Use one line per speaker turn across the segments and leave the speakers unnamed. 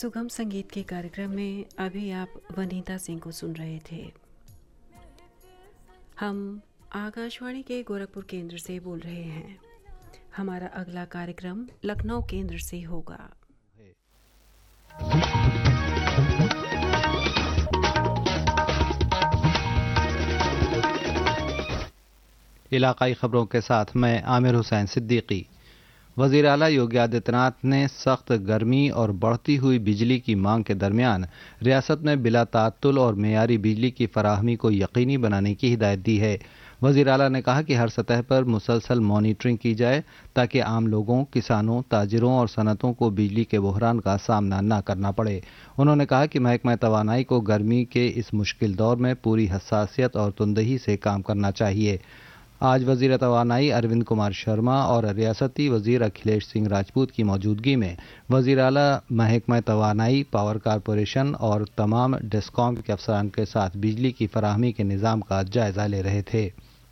सुगम संगीत के कार्यक्रम में अभी आप वनीता सिंह को सुन रहे थे। हम आकाशवाणी के गोरखपुर केंद्र से बोल रहे हैं। हमारा अगला कार्यक्रम लखनऊ केंद्र से होगा।
इलाकाई खबरों के साथ मैं आमिर हुसैन सिद्दीकी। वज़ीर आला योगी आदित्यनाथ ने सख्त गर्मी और बढ़ती हुई बिजली की मांग के दरमियान रियासत में बिला तात्तुल और मेयारी बिजली की फराहमी को यकीनी बनाने की हिदायत दी है। वज़ीर आला ने कहा कि हर सतह पर मुसलसल मॉनिटरिंग की जाए ताकि आम लोगों, किसानों, ताजिरों और सनतों को बिजली के बहरान का सामना न करना पड़े। उन्होंने कहा कि महकमा तवानाई को गर्मी के इस मुश्किल दौर में पूरी हसासियत और तुंदही से काम करना चाहिए। आज वज़ीर तवानाई अरविंद कुमार शर्मा और रियासती वज़ीर अखिलेश सिंह राजपूत की मौजूदगी में वज़ीर आला महकमा तवानाई, पावर कारपोरेशन और तमाम डिस्कॉम के अफसरान के साथ बिजली की फराहमी के निज़ाम का जायज़ा ले रहे थे।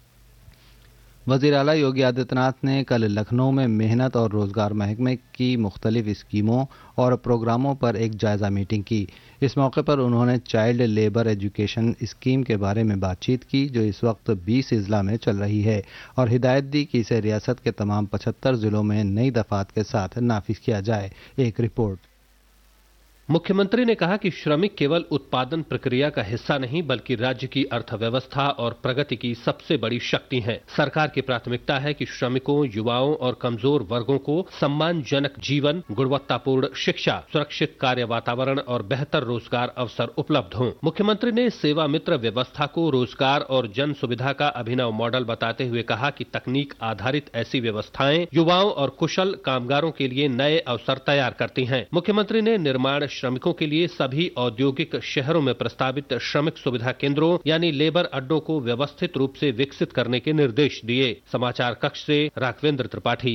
वज़ीर आला योगी आदित्यनाथ ने कल लखनऊ में मेहनत और रोज़गार महकमे की मुख्तलिफ स्कीमों और प्रोग्रामों पर एक जायज़ा मीटिंग की। इस मौके पर उन्होंने चाइल्ड लेबर एजुकेशन स्कीम के बारे में बातचीत की जो इस वक्त 20 अजला में चल रही है और हिदायत दी कि इसे रियासत के तमाम 75 ज़िलों में नई दफात के साथ नाफिज किया जाए। एक रिपोर्ट।
मुख्यमंत्री ने कहा कि श्रमिक केवल उत्पादन प्रक्रिया का हिस्सा नहीं बल्कि राज्य की अर्थव्यवस्था और प्रगति की सबसे बड़ी शक्ति हैं। सरकार की प्राथमिकता है कि श्रमिकों, युवाओं और कमजोर वर्गों को सम्मानजनक जीवन, गुणवत्तापूर्ण शिक्षा, सुरक्षित कार्य वातावरण और बेहतर रोजगार अवसर उपलब्ध हों। मुख्यमंत्री ने सेवा मित्र व्यवस्था को रोजगार और जन सुविधा का अभिनव मॉडल बताते हुए कहा कि तकनीक आधारित ऐसी व्यवस्थाएं युवाओं और कुशल कामगारों के लिए नए अवसर तैयार करती हैं। मुख्यमंत्री ने निर्माण श्रमिकों के लिए सभी औद्योगिक शहरों में प्रस्तावित श्रमिक सुविधा केंद्रों यानी लेबर अड्डों को व्यवस्थित रूप से विकसित करने के निर्देश दिए। समाचार कक्ष से राघवेंद्र त्रिपाठी।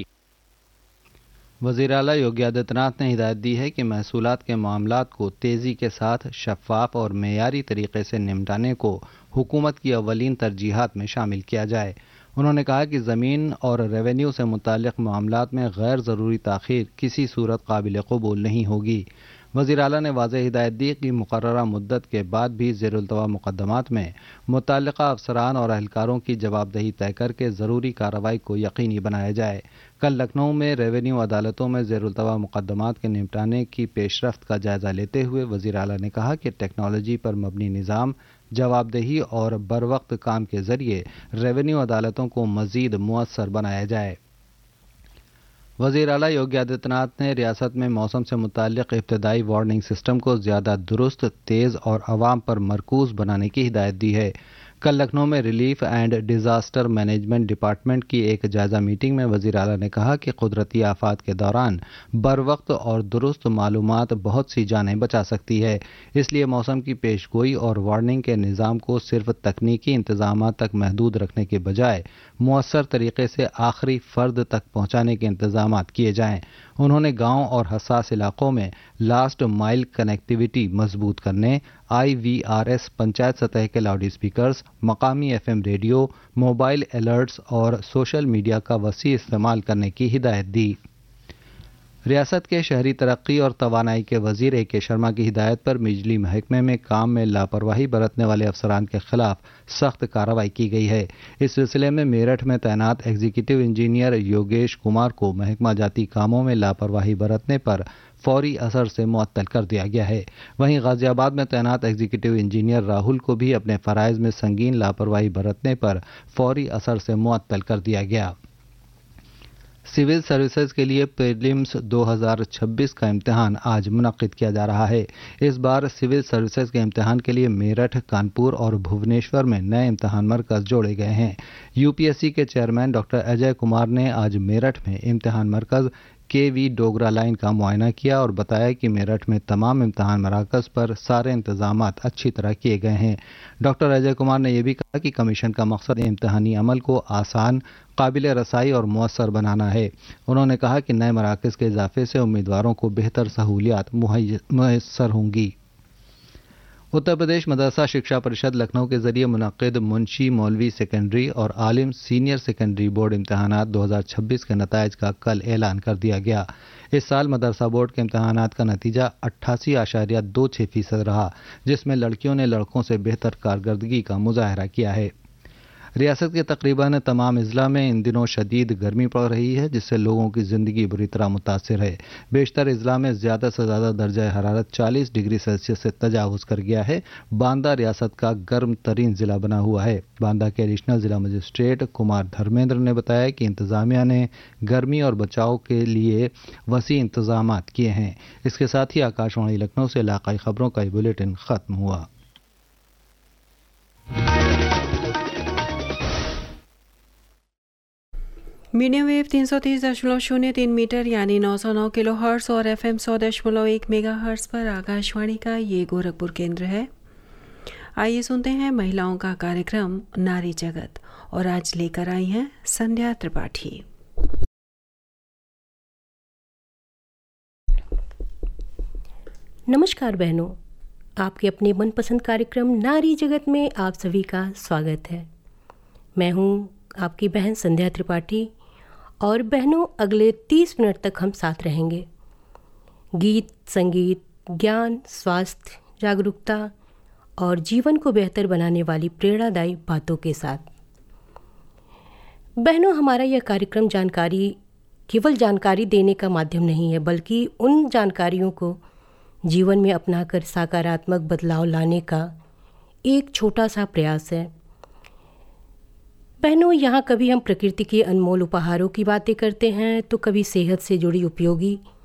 वज़ीर आला योगी आदित्यनाथ ने हिदायत दी है कि महसूलात के मामलात को तेज़ी के साथ शफ़ाफ और मेयारी तरीके से निपटाने को हुकूमत की अव्वलीन तरजीहात में शामिल किया जाए। उन्होंने कहा कि ज़मीन और रेवेन्यू से मुताल्लिक़ मामलात में गैर ज़रूरी ताख़ीर किसी सूरत काबिल क़बूल नहीं होगी। वज़ीर आला ने वाज़ेह हिदायत दी कि मुक़र्ररा मुद्दत के बाद भी ज़ेरुल्तवा मुक़द्दमात में मुतल्लिक़ा अफसरान और अहलकारों की जवाबदेही तय करके ज़रूरी कार्रवाई को यकीनी बनाया जाए। कल लखनऊ में रेवेन्यू अदालतों में ज़ेरुल्तवा मुक़द्दमात के निपटाने की पेशरफ्त का जायज़ा लेते हुए वज़ीर आला ने कहा कि टेक्नोलॉजी पर मबनी निज़ाम, जवाबदेही और बर वक्त काम के ज़रिए रेवेन्यू अदालतों को मज़ीद मुअस्सर बनाया जाए। वज़ीर आला योगी आदित्यनाथ ने रियासत में मौसम से मुताल्लिक़ इब्तदाई वार्निंग सिस्टम को ज़्यादा दुरुस्त, तेज़ और अवाम पर मरकूज़ बनाने की हिदायत दी है। कल लखनऊ में relief and disaster management department की एक जायज़ा मीटिंग में वज़ीर आला ने कहा कि कुदरती आफात के दौरान बर वक्त और दुरुस्त मालूमात बहुत सी जानें बचा सकती है। इसलिए मौसम की पेशगोई और वार्निंग के निज़ाम को सिर्फ तकनीकी इंतज़ाम तक महदूद रखने के बजाय मुअस्सर तरीके से आखिरी फ़र्द तक पहुँचाने के इंतज़ाम किए जाएँ। उन्होंने गाँव और हसास इलाकों में लास्ट माइल कनेक्टिविटी मजबूत करने, IVRS, पंचायत सतह के लाउड स्पीकर्स, मकामी FM रेडियो, मोबाइल अलर्ट्स और सोशल मीडिया का वसी इस्तेमाल करने की हिदायत दी। रियासत के शहरी तरक्की और तवानाई के वज़ीर AK शर्मा की हिदायत पर बिजली महकमे में काम में लापरवाही बरतने वाले अफसरान के खिलाफ सख्त कार्रवाई की गई है। इस सिलसिले में मेरठ में तैनात एग्जीक्यूटिव इंजीनियर योगेश कुमार को महकमा जाती कामों में लापरवाही बरतने पर फौरी असर से मुअत्तल कर दिया गया है। वहीं गाजियाबाद में तैनात एग्जीक्यूटिव इंजीनियर राहुल को भी अपने फ़राइज़ में संगीन लापरवाही बरतने पर फौरी असर से मुअत्तल कर दिया गया। सिविल सर्विसेज के लिए प्रीलिम्स 2026 का इम्तिहान आज मुनक्किद किया जा रहा है। इस बार सिविल सर्विसेज के इम्तिहान के लिए मेरठ, कानपुर और भुवनेश्वर में नए इम्तिहान मरकज़ जोड़े गए हैं। UPSC के चेयरमैन डॉक्टर अजय कुमार ने आज मेरठ में इम्तिहान मरकज़ KV डोगरा लाइन का मुआयना किया और बताया कि मेरठ में तमाम इम्तिहान मराकज़ पर सारे इंतजामात अच्छी तरह किए गए हैं। डॉक्टर अजय कुमार ने यह भी कहा कि कमीशन का मकसद इम्तिहानी अमल को आसान, काबिल रसाई और मुअस्सर बनाना है। उन्होंने कहा कि नए मराकज़ के इजाफे से उम्मीदवारों को बेहतर सहूलियात मुयस्सर होंगी। उत्तर प्रदेश मदरसा शिक्षा परिषद लखनऊ के जरिए मुनक्किद मुंशी मौलवी सेकेंडरी और आलिम सीनियर सेकेंडरी बोर्ड इम्तहानात 2026 के नताइज का कल ऐलान कर दिया गया। इस साल मदरसा बोर्ड के इम्तहानात का नतीजा 88.26% रहा, जिसमें लड़कियों ने लड़कों से बेहतर कारकर्दगी का मुजाहरा किया है। रियासत के तकरीबन तमाम अजला में इन दिनों शदीद गर्मी पड़ रही है, जिससे लोगों की ज़िंदगी बुरी तरह मुतासिर है। बेशतर अजला में ज़्यादा से ज़्यादा दर्जा हरारत 40 डिग्री सेल्सियस से तजावुज़ कर गया है। बांदा रियासत का गर्म तरीन ज़िला बना हुआ है। बांदा के एडिशनल ज़िला मजिस्ट्रेट कुमार धर्मेंद्र ने बताया कि इंतज़ामिया ने गर्मी और बचाव के लिए वसी इंतजाम किए हैं। इसके साथ ही आकाशवाणी लखनऊ से इलाकाई खबरों का ये बुलेटिन ख़त्म हुआ।
मीडियम वेव 330.03 मीटर यानी 909 किलो हर्ट्स और FM 100.1 मेगा हर्ट्स पर आकाशवाणी का ये गोरखपुर केंद्र है। आइए सुनते हैं महिलाओं का कार्यक्रम नारी जगत, और आज लेकर आई हैं संध्या त्रिपाठी।
नमस्कार बहनों, आपके अपने मनपसंद कार्यक्रम नारी जगत में आप सभी का स्वागत है। मैं हूँ आपकी बहन संध्या त्रिपाठी, और बहनों अगले 30 मिनट तक हम साथ रहेंगे। गीत, संगीत, ज्ञान, स्वास्थ्य, जागरूकता और जीवन को बेहतर बनाने वाली प्रेरणादायी बातों के साथ। बहनों, हमारा यह कार्यक्रम केवल जानकारी देने का माध्यम नहीं है, बल्कि उन जानकारियों को जीवन में अपनाकर सकारात्मक बदलाव लाने का एक छोटा सा प्रयास है। बहनों, यहाँ कभी हम प्रकृति के अनमोल उपहारों की बातें करते हैं, तो कभी सेहत से जुड़ी उपयोगी